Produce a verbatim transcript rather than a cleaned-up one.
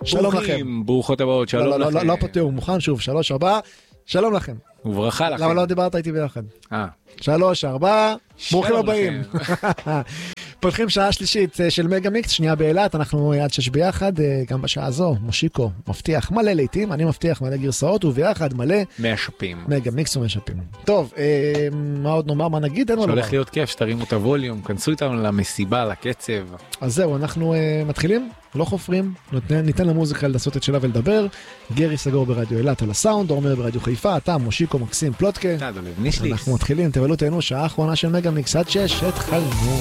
שלום לכם. ברוכות הבאות, שלום לכם. לא פתאום, הוא מוכן שוב, שלוש, ארבע, שלום לכם. וברכה לכם. למה לא דיברת איתי ביחד? אה. שלוש, ארבע, ברוכים הבאים. פותחים שעה שלישית של מגה מיקס, שנייה באילת, אנחנו עד שש ביחד, גם בשעה הזו, מושיקו מבטיח מלא לעיתים, אני מבטיח מלא גרסאות, וביחד מלא משפים. מגה מיקס ומשפים. טוב, מה עוד נאמר, מה נגיד? שהולך להיות כיף, שתרימו את הווליום, כנסו איתנו למסיבה, לקצב. אז זהו, אנחנו מתחילים, לא חופרים, ניתן למוזיקה לעשות את שלה ולדבר. גרי סגור ברדיו אילת על הסאונד, אורמר ברדיו חיפה, אתה, מושיקו, מקסים, פלוטקה. אנחנו מתחילים, תבלו תהנו, שעה האחרונה של מגה מיקס עד שש, התחלנו.